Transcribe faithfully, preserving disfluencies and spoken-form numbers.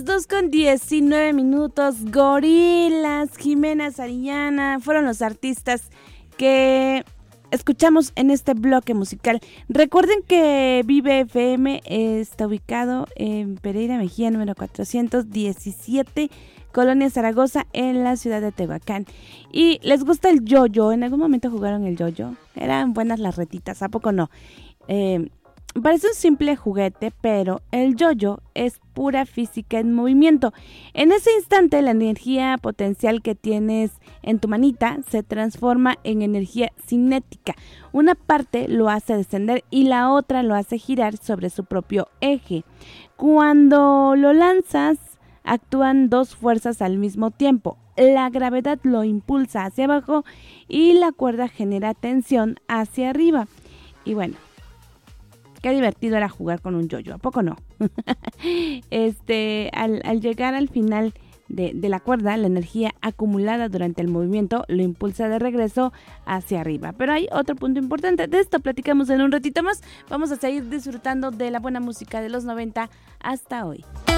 las dos con diecinueve minutos, Gorillaz, Jimena Sariñana, fueron los artistas que escuchamos en este bloque musical. Recuerden que Vive F M está ubicado en Pereira Mejía, número cuatrocientos diecisiete, Colonia Zaragoza, en la ciudad de Tehuacán. ¿Y les gusta el yo-yo? ¿En algún momento jugaron el yo-yo? Eran buenas las retitas, ¿a poco no? Eh... Parece un simple juguete, pero el yo-yo es pura física en movimiento. En ese instante, la energía potencial que tienes en tu manita se transforma en energía cinética. Una parte lo hace descender y la otra lo hace girar sobre su propio eje. Cuando lo lanzas, actúan dos fuerzas al mismo tiempo. La gravedad lo impulsa hacia abajo y la cuerda genera tensión hacia arriba. Y bueno, qué divertido era jugar con un yo-yo, ¿a poco no? este, al, al llegar al final de, de la cuerda, la energía acumulada durante el movimiento lo impulsa de regreso hacia arriba. Pero hay otro punto importante, de esto platicamos en un ratito más. Vamos a seguir disfrutando de la buena música de los noventa hasta hoy.